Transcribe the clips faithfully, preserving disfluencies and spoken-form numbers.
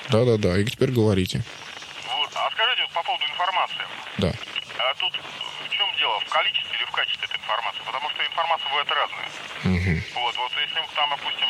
Да-да-да, и теперь говорите. Вот. А скажите, вот по поводу информации. Да. А тут в чем дело? В количестве или в качестве этой информации? Потому что информация бывает разная. Угу. Вот, вот если там, допустим...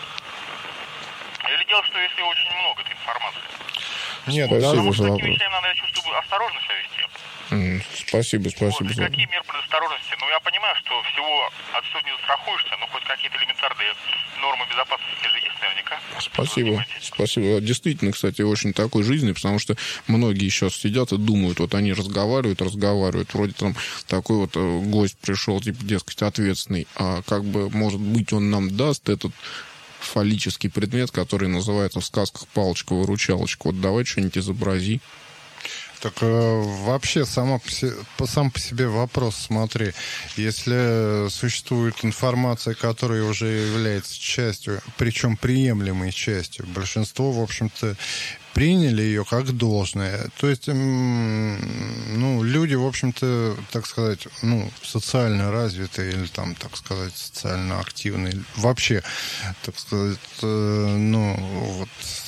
Или дело, что если очень много этой информации. Нет, вот, спасибо потому что за такими вопрос. вещами надо, я чувствую, осторожно себя вести. Mm, спасибо, спасибо. Вот, и за... какие меры предосторожности? Ну, я понимаю, что всего от всего не застрахуешься, но хоть какие-то элементарные нормы безопасности же есть наверняка. Спасибо, спасибо. Действительно, кстати, очень такой жизненный, потому что многие сейчас сидят и думают, вот они разговаривают, разговаривают, вроде там такой вот гость пришел, типа, дескать, ответственный, а как бы, может быть, он нам даст этот фаллический предмет, который называется в сказках палочка-выручалочка. Вот давай что-нибудь изобрази. Так э, вообще сама по се, по, сам по себе вопрос, смотри, если существует информация, которая уже является частью, причем приемлемой частью, большинство, в общем-то, приняли ее как должное. То есть, ну, люди, в общем-то, так сказать, ну, социально развитые или там, так сказать, социально активные, вообще, так сказать, ну, вот,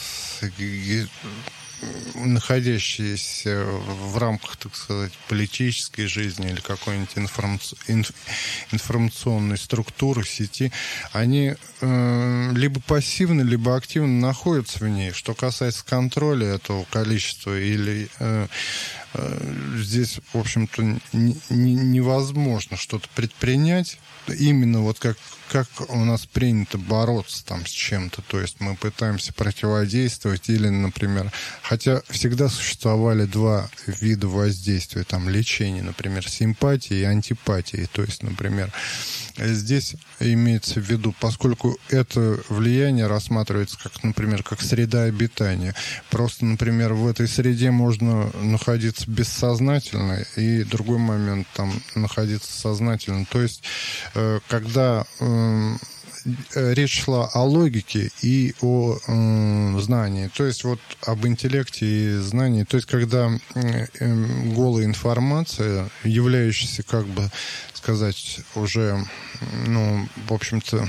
находящиеся в рамках, так сказать, политической жизни или какой-нибудь информаци... информационной структуры, сети, они э, либо пассивно, либо активно находятся в ней. Что касается контроля этого количества, или э, э, здесь, в общем-то, не, не, невозможно что-то предпринять, именно вот как, как у нас принято бороться там с чем-то, то есть мы пытаемся противодействовать или, например, хотя всегда существовали два вида воздействия, там лечение, например, симпатии и антипатии, то есть, например, здесь имеется в виду, поскольку это влияние рассматривается как, например, как среда обитания, просто, например, в этой среде можно находиться бессознательно и другой момент там находиться сознательно, то есть когда э, речь шла о логике и о э, знании, то есть вот об интеллекте и знании, то есть когда э, э, голая информация, являющаяся, как бы сказать, уже, ну, в общем-то,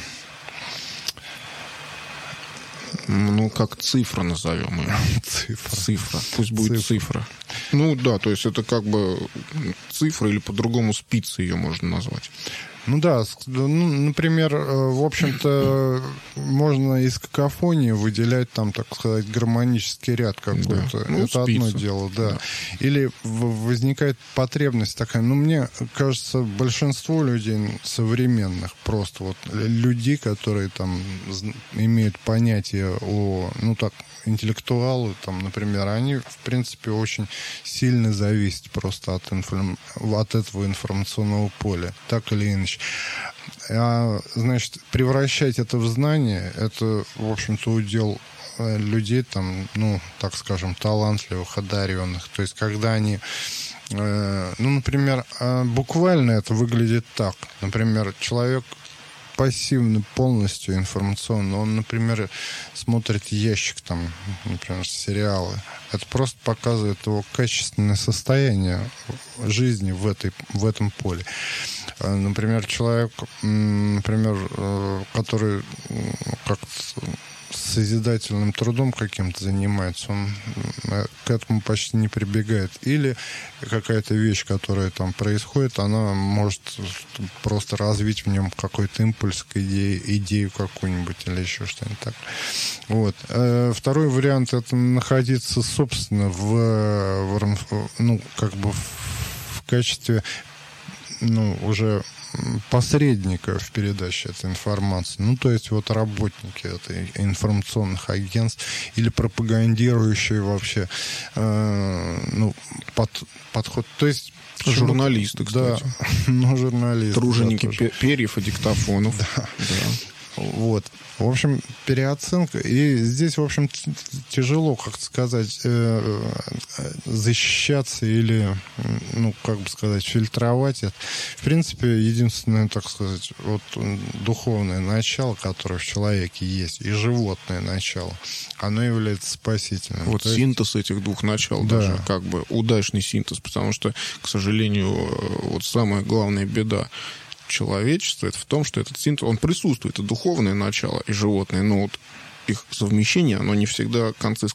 ну, как цифра назовем ее. Цифра. Цифра. Пусть будет цифра. цифра. Ну, да, то есть это как бы цифра или по-другому спицы ее можно назвать. Ну да, ну, например, в общем-то, можно из какофонии выделять там, так сказать, гармонический ряд какой-то. Да. Ну, это спица. Одно дело, да. да. Или возникает потребность такая, ну, мне кажется, большинство людей современных, просто вот людей, которые там имеют понятие о, ну так, интеллектуалы, там, например, они, в принципе, очень сильно зависят просто от, информ... от этого информационного поля, так или иначе. А, значит, превращать это в знание, это, в общем-то, удел людей, там, ну, так скажем, талантливых, одаренных. То есть, когда они, э, ну, например, буквально это выглядит так. Например, человек пассивно полностью информационно. Он, например, смотрит ящик, там, например, сериалы. Это просто показывает его качественное состояние жизни в, этой, в этом поле. Например, человек, например, который как-то созидательным трудом каким-то занимается, он к этому почти не прибегает. Или какая-то вещь, которая там происходит, она может просто развить в нем какой-то импульс к идее, идею какую-нибудь или еще что-нибудь так. Вот. Второй вариант — это находиться, собственно, в, в ну, как бы в качестве, ну, уже посредника в передаче этой информации. Ну, то есть вот работники этой информационных агентств или пропагандирующие вообще э, ну, под, подход. То есть журналисты, кстати. Да, ну, журналисты. Труженики да, перьев и диктофонов. Да. Да. Вот. В общем, переоценка. И здесь, в общем, тяжело, как сказать, защищаться или, ну, как бы сказать, фильтровать это. В принципе, единственное, так сказать, вот духовное начало, которое в человеке есть, и животное начало, оно является спасительным. Вот То синтез есть... этих двух начал, да. Даже как бы удачный синтез, потому что, к сожалению, вот самая главная беда человечества — это в том, что этот синтез, он присутствует, это духовное начало и животное, но вот их совмещение, оно не всегда концы с